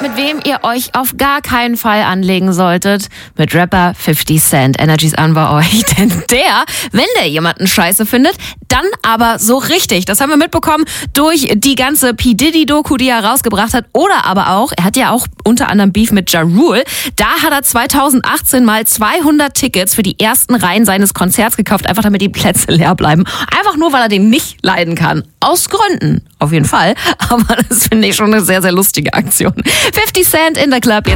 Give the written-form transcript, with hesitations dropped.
mit wem ihr euch auf gar keinen Fall anlegen solltet? Mit Rapper 50 Cent. Energies an bei euch. Denn wenn der jemanden scheiße findet, dann aber so richtig. Das haben wir mitbekommen durch die ganze P. Diddy-Doku, die er rausgebracht hat. Oder aber auch, er hat ja auch unter anderem Beef mit Ja Rule. Da hat er 2018 mal 200 Tickets für die ersten Reihen seines Konzerts gekauft, einfach damit die Plätze leer bleiben. Einfach nur, weil er den nicht leiden kann. Aus Gründen, auf jeden Fall. Aber das finde ich schon eine sehr, sehr lustige Aktion. 50 Cent in der Club.